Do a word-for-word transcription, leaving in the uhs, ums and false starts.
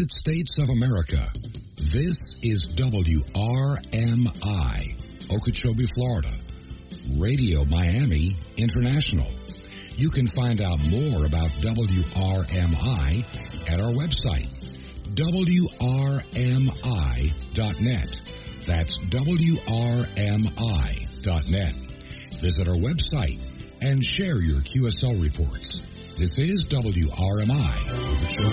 United States of America. This is W R M I, Okeechobee, Florida. Radio Miami International. You can find out more about W R M I at our website, W R M I dot net. That's W R M I dot net. Visit our website and share your Q S L reports. This is W R M I, Okeechobee.